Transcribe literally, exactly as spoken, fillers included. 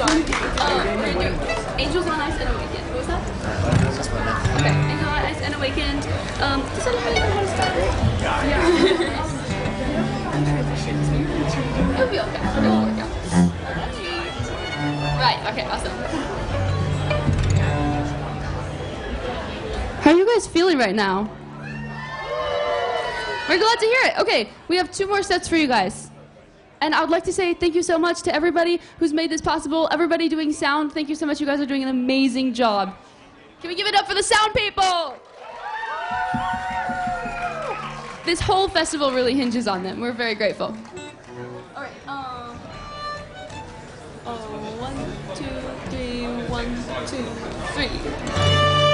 sorry. Um, we're gonna do Angels on Ice and Awakened. What was that? Okay, Angels on Ice and Awakened. Um, does anybody know how to start it? Yeah. It'll be okay. It'll work out. Right, okay, awesome. How are you guys feeling right now? We're glad to hear it. Okay, we have two more sets for you guys. And I would like to say thank you so much to everybody who's made this possible. Everybody doing sound, thank you so much. You guys are doing an amazing job. Can we give it up for the sound people? This whole festival really hinges on them. We're very grateful. All right. Um, oh, one, two, three, one, two, three.